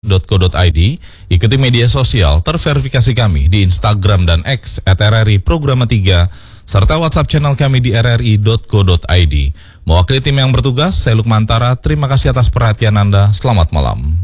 rri.co.id, ikuti media sosial terverifikasi kami di Instagram dan X @RRI Programa 3, serta WhatsApp channel kami di rri.co.id. Mewakili tim yang bertugas, saya Lukmantara, terima kasih atas perhatian Anda, selamat malam.